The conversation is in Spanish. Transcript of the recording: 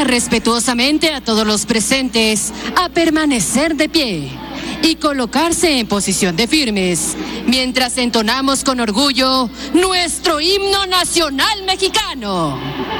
respetuosamente a todos los presentes a permanecer de pie y colocarse en posición de firmes mientras entonamos con orgullo nuestro himno nacional mexicano.